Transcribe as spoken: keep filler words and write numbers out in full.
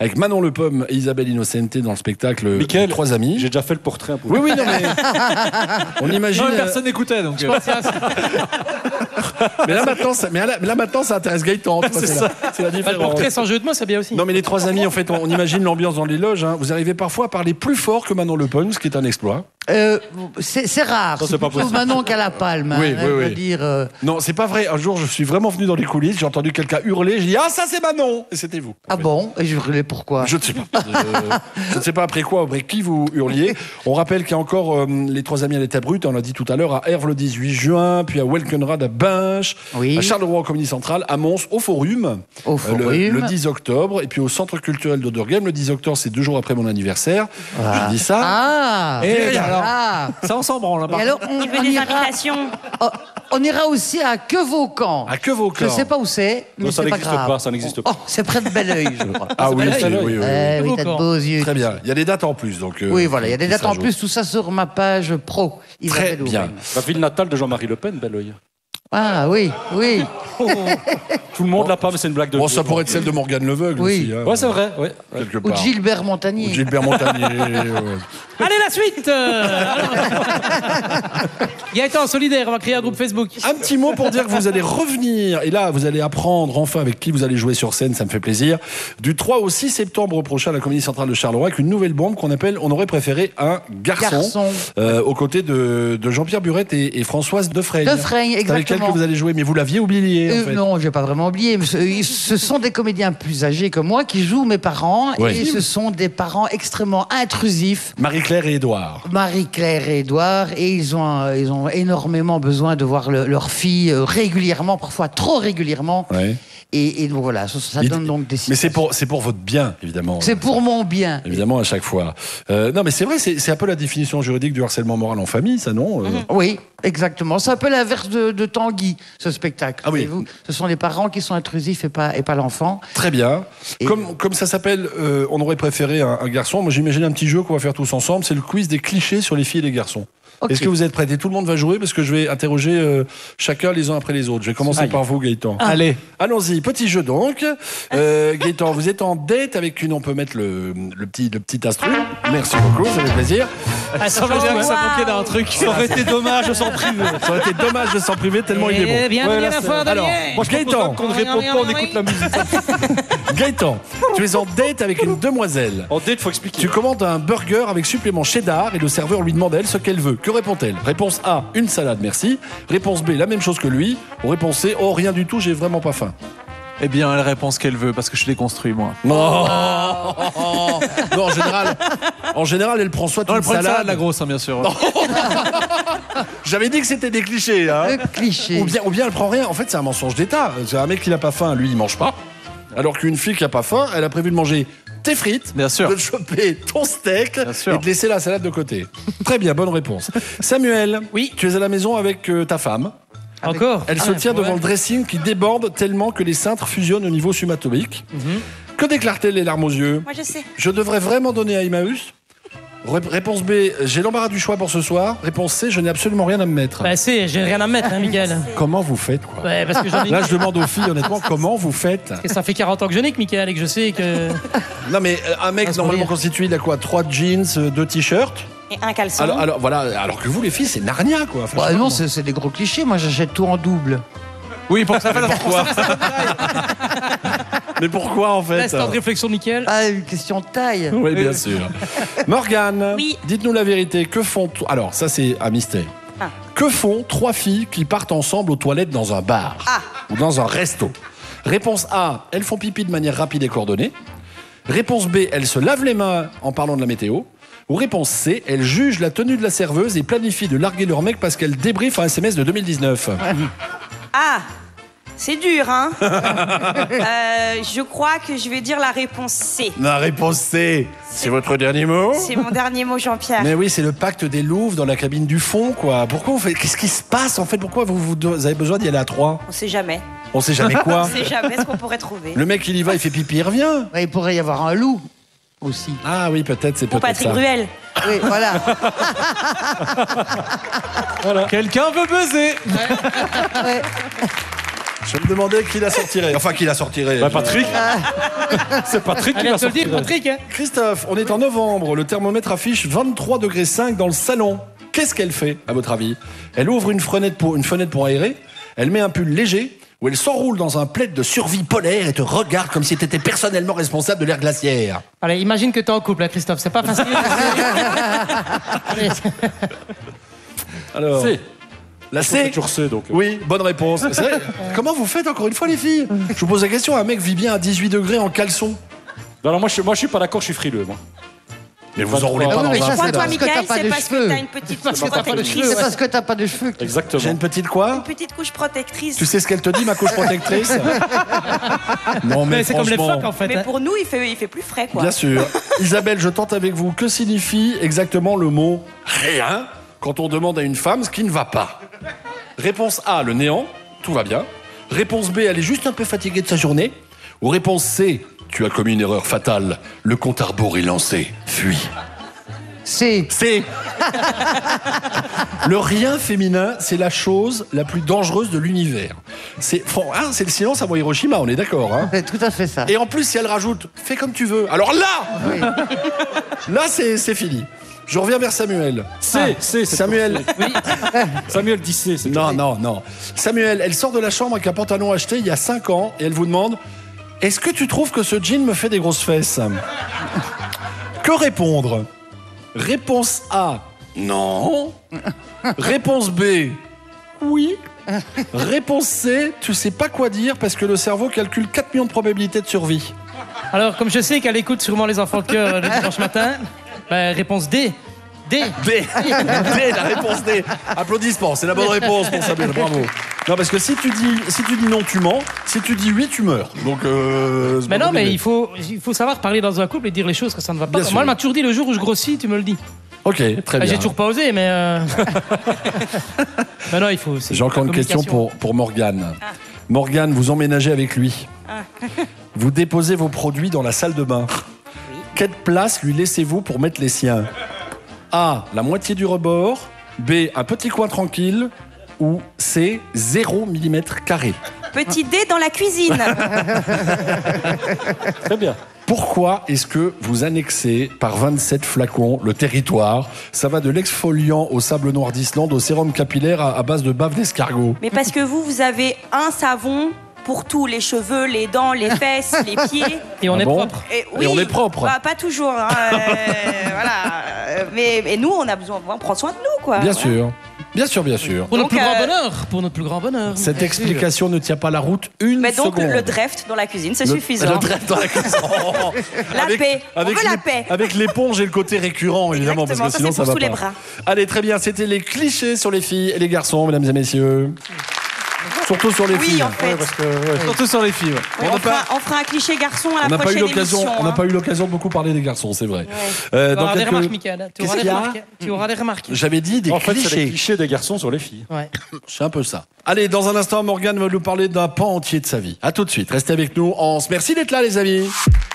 avec Manon Le Pomme et Isabelle Innocente dans le spectacle Mickaël, Trois Amis. J'ai déjà fait le portrait un peu. Oui, oui, non, mais on imagine. Non, personne n'écoutait donc. Euh... mais là maintenant, ça, mais là, là maintenant, ça intéresse Gaëtan. C'est, c'est, ça. La, c'est la différence. Le portrait sans jeu de mots, c'est bien aussi. Non, mais les Trois Amis, en fait, on, on imagine l'ambiance dans les loges. Hein. Vous arrivez parfois à parler plus fort que Manon Le Pomme, ce qui est un exploit. Euh, c'est, c'est rare. Ça, c'est pas possible. Manon qu'à la palme. Oui, hein, oui, oui. Je veux dire, euh... Non, c'est pas vrai. Un jour, je suis vraiment venu dans les coulisses, j'ai entendu quelqu'un hurler, j'ai dit ah ça c'est Manon, et c'était vous. Ah bon? Et je hurlais pourquoi? Je ne sais pas. Je, je ne sais pas après quoi, après qui vous hurliez. On rappelle qu'il y a encore euh, les Trois Amis à l'état brut. On l'a dit tout à l'heure à Herve le dix-huit juin, puis à Welkenrad à Binche, oui. à Charleroi en Comédie Centrale, à Mons au Forum, au Forum. Euh, le, le dix octobre, et puis au Centre culturel d'Oderghem le dix octobre, c'est deux jours après mon anniversaire. Ah. Je dis ça. Ah. Et alors, ah. Ça ensemble on l'a pas. Alors on, Il veut on des ira, invitations. oh, on ira aussi à Quevaucamp. À Quevaucamp. Je ne sais pas où c'est, mais Non, c'est ça pas n'existe grave. pas, ça n'existe pas. Oh, c'est près de Belleuil, je crois. Ah oui, c'est c'est, Belleuil. oui, oui, oui. Eh oui, t'as de beaux yeux. Très bien. Il y a des dates en plus, donc. Euh, Oui, voilà, il y a des qui dates en s'ajoutent. plus, tout ça sur ma page pro. Très Isabelle bien. Aubin. La ville natale de Jean-Marie Le Pen, Belleuil. Ah oui, oui. Tout le monde l'a pas, mais c'est une blague de. Bon, ça pourrait être celle de Morgane Leveugle Oui. aussi. Hein, Ouais, c'est vrai. Ouais. quelque Ou part. de Gilbert Montagnier. Ou de Gilbert Montagnier. ouais. Allez, la suite. euh, Gaëtan, solidaire, on va créer un groupe Facebook. Un petit mot pour dire que vous allez revenir, et là vous allez apprendre enfin avec qui vous allez jouer sur scène, ça me fait plaisir, du trois au six septembre prochain à la Comédie Centrale de Charleroi avec une nouvelle bombe qu'on appelle On aurait préféré un garçon, Garçon. Euh, aux côtés de, de Jean-Pierre Burette et, et Françoise Defraigne. Defraigne, C'est avec elle exactement. que vous allez jouer, mais vous l'aviez oublié en Euh, fait. Non, j'ai pas vraiment oublié. Mais ce, ce sont des comédiens plus âgés que moi qui jouent mes parents. Oui. Et ce sont des parents extrêmement intrusifs. Marie-Claire et Édouard. Marie-Claire et Édouard. Et ils ont, euh, ils ont énormément besoin de voir le- leur fille euh, régulièrement, parfois trop régulièrement. Ouais. Et, et donc voilà, ça, ça Mais- donne donc des Mais c'est pour, c'est pour votre bien, évidemment. C'est pour mon bien. Évidemment, à chaque fois. Euh, non, mais c'est vrai, c'est, c'est un peu la définition juridique du harcèlement moral en famille, ça, non Euh, Oui, exactement. C'est un peu l'inverse de, de Tanguy, ce spectacle. Ah oui. Voyez-vous, ce sont les parents qui sont intrusifs et pas, et pas l'enfant. Très bien. Et- Comme, comme ça s'appelle, euh, on aurait préféré un, un garçon. Moi, j'imagine un petit jeu qu'on va faire tous ensemble. C'est le quiz des clichés sur les filles et les garçons. Ok. Est-ce que vous êtes prêts? Et tout le monde va jouer parce que je vais interroger euh, chacun les uns après les autres. Je vais commencer Aïe. par vous, Gaëtan. Allez. Allons-y, petit jeu donc. Euh, Gaëtan, vous êtes en date avec une. On peut mettre le, le petit, le petit instru. Merci beaucoup, ça fait plaisir. Ah, ça veut dire que ça manquait d'un truc. Ça aurait été dommage de s'en priver. Ça aurait été dommage de s'en priver tellement il est bon. Bienvenue Ouais, là, à la c'est- fin Alors, Moi, je Gaëtan. propose qu'on ne réponde pas, on écoute la musique. Gaëtan, tu es en date avec une demoiselle. En date, faut expliquer. Tu commandes un burger avec supplément cheddar et le serveur lui demande à elle ce qu'elle veut. Que répond-elle? Réponse A, une salade, merci. Réponse B, la même chose que lui. Ou réponse C, oh rien du tout, j'ai vraiment pas faim. Eh bien, elle répond ce qu'elle veut parce que je l'ai construit, moi. Non, non en, général, en général, elle prend soit Non, une elle prend une salade. salade, la grosse, hein, bien sûr. J'avais dit que c'était des clichés. Hein. Le cliché. Ou bien, ou bien elle prend rien. En fait, c'est un mensonge d'État. C'est un mec qui n'a pas faim, lui, il mange pas. Alors qu'une fille qui a pas faim, elle a prévu de manger tes frites, Bien sûr. de te choper ton steak Bien sûr. et de laisser la salade de côté. Très bien, bonne réponse. Samuel, Oui. tu es à la maison avec euh, ta femme. Encore Elle se tient devant le dressing qui déborde tellement que les cintres fusionnent au niveau subatomique. Que déclare-t-elle les larmes aux yeux? Moi, je sais. Je devrais vraiment donner à Emmaüs? Ré- Réponse B, j'ai l'embarras du choix pour ce soir. Réponse C, je n'ai absolument rien à me mettre. Bah c'est, j'ai rien à me mettre, hein, Mickaël. Comment vous faites, quoi? Ouais, parce que j'en ai Là, je demande aux filles, honnêtement, comment vous faites? Et ça fait quarante ans que je nique, Mickaël, et que je sais que... Non, mais euh, un mec Ah, c'est normalement pour dire. constitué, il a quoi? Trois jeans, euh, deux t-shirts? Et un caleçon. Alors, alors, voilà, alors que vous, les filles, c'est Narnia, quoi. Enfin, Bah je sais non, pas, c'est c'est des gros clichés. Moi, j'achète tout en double. Oui, pour que ça fasse Pourquoi? Mais pourquoi, en fait? L'instant de réflexion de Mickaël. Ah, une question de taille. Oui, bien sûr. Morgane, Oui. dites-nous la vérité. Que font... Alors, ça, c'est un mystère. Ah. Que font trois filles qui partent ensemble aux toilettes dans un bar Ah. ou dans un resto? Réponse A, elles font pipi de manière rapide et coordonnée. Réponse B, elles se lavent les mains en parlant de la météo. Ou réponse C, elles jugent la tenue de la serveuse et planifient de larguer leur mec parce qu'elles débriefent un S M S de deux mille dix-neuf. Ah, c'est dur, hein. Euh, je crois que je vais dire la réponse C. La réponse C, c'est votre dernier mot? C'est mon dernier mot, Jean-Pierre. Mais oui, c'est le pacte des Louvres dans la cabine du fond, quoi. Pourquoi on fait... Qu'est-ce qui se passe, en fait? Pourquoi vous, vous avez besoin d'y aller à trois? On sait jamais. On sait jamais On quoi. sait jamais ce qu'on pourrait trouver. Le mec, il y va, il fait pipi, il revient. Ouais, il pourrait y avoir un loup aussi. Ah oui, peut-être, c'est Pour peut-être Patrick ça. Bruel. Oui, voilà. Quelqu'un veut buzzer. Ouais. Je me demandais qui la sortirait. Enfin, qui la sortirait. Bah, Patrick. C'est Patrick qui Allez, va te le dire, sortir. Patrick. Hein. Christophe, on est en novembre. Le thermomètre affiche vingt-trois degrés cinq dans le salon. Qu'est-ce qu'elle fait, à votre avis? Elle ouvre une fenêtre pour, une fenêtre pour aérer. Elle met un pull léger. Ou elle s'enroule dans un plaid de survie polaire et te regarde comme si tu étais personnellement responsable de l'ère glaciaire. Allez, imagine que t'es en couple, hein, Christophe. C'est pas facile. Allez. Alors, C. la C'est C. toujours C, donc. Oui, bonne réponse. C'est vrai. Comment vous faites encore une fois, les filles? Je vous pose la question, un mec vit bien à dix-huit degrés en caleçon. Non, alors moi, je, moi, je suis pas d'accord, je suis frileux, moi. Mais vous enroulez pas Ah oui, dans mais un ça, Toi, c'est toi, parce que Michael, t'as pas c'est de parce que cheveux. t'as une petite Parce couche que t'as pas de protectrice. C'est parce que t'as pas de cheveux. que tu- Exactement. J'ai une petite quoi? Une petite couche protectrice. Tu sais ce qu'elle te dit, ma couche protectrice? Non, mais, Mais c'est comme les franchement, phoques, en fait. Mais hein. pour nous, il fait, il fait plus frais, quoi. bien sûr. Isabelle, je tente avec vous. Que signifie exactement le mot rien quand on demande à une femme ce qui ne va pas? Réponse A, le néant, tout va bien. Réponse B, elle est juste un peu fatiguée de sa journée. Ou réponse C, tu as commis une erreur fatale. Le compte à rebours est lancé. Fuis. C'est. C. Le rien féminin, c'est la chose la plus dangereuse de l'univers. C'est fran- hein, c'est le silence avant Hiroshima, on est d'accord. Hein? C'est tout à fait ça. Et en plus, si elle rajoute « fais comme tu veux », alors là, Oui. là c'est c'est fini. Je reviens vers Samuel. C, C, c'est Samuel. Samuel dit C, c'est Non, non, non. Samuel, elle sort de la chambre avec un pantalon acheté il y a cinq ans et elle vous demande « Est-ce que tu trouves que ce jean me fait des grosses fesses ?» Que répondre? Réponse A, non. Réponse B, oui. Réponse C, tu sais pas quoi dire parce que le cerveau calcule quatre millions de probabilités de survie. Alors, comme je sais qu'elle écoute sûrement les enfants de cœur le dimanche matin, bah, réponse D. D. D. D, la réponse D. Applaudissements, c'est la bonne réponse pour Samuel, bravo. Non, parce que si tu dis, si tu dis non, tu mens. Si tu dis oui, tu meurs. Donc, euh, c'est Mais pas non, mais compliqué. il faut, il faut savoir parler dans un couple et dire les choses que ça ne va pas. Bien sûr. Moi, elle m'a toujours dit le jour où je grossis, tu me le dis. Ok, très Bah, bien. j'ai toujours pas osé, mais. Euh... mais non, il faut. c'est J'ai encore la une question communication. pour, pour Morgane. Morgane, vous emménagez avec lui. Vous déposez vos produits dans la salle de bain. Quelle place lui laissez-vous pour mettre les siens? A, la moitié du rebord. B, un petit coin tranquille. Ou C, zéro millimètre carré. Petit dé dans la cuisine. très bien. Pourquoi est-ce que vous annexez par vingt-sept flacons le territoire? Ça va de l'exfoliant au sable noir d'Islande au sérum capillaire à, à base de bave d'escargot. Mais parce que vous, vous avez un savon pour tout, les cheveux, les dents, les fesses, les pieds. Et on Ah est bon propre. Et, Et on est propre. Bah, pas toujours. Hein, euh, voilà. Euh, Mais, mais nous, on a besoin, on prend soin de nous, quoi. Bien Voilà. sûr. Bien sûr, bien sûr. Pour notre Donc, plus grand euh, bonheur. Pour notre plus grand bonheur. Cette explication ne tient pas la route une Mais donc, seconde. le dreft dans la cuisine, c'est Le- suffisant. Le draft dans la cuisine. La paix. On veut la l'ép- paix. Avec l'éponge et le côté récurrent, évidemment, Exactement, parce que sinon ça, ça, c'est pour va sous pas. les bras. Allez, très bien. C'était les clichés sur les filles et les garçons, mesdames et messieurs. Surtout sur les Oui, filles. en fait. Parce que, ouais. Surtout sur les filles. ouais. Oui, On on, n'a fera, pas- on fera un cliché garçon à On la n'a pas eu prochaine l'occasion. émission. On n'a hein. pas eu l'occasion de beaucoup parler des garçons, c'est vrai. Euh, Tu dans auras des quelques- remarques, Michael. Tu auras Qu'est-ce des qu'il y a remarques. Tu auras des remarques. J'avais dit des En fait, c'est les clichés. clichés des garçons sur les filles. Ouais. C'est un peu ça. Allez, dans un instant, Morgane va nous parler d'un pan entier de sa vie. À tout de suite. Restez avec nous. On se merci d'être là, les amis.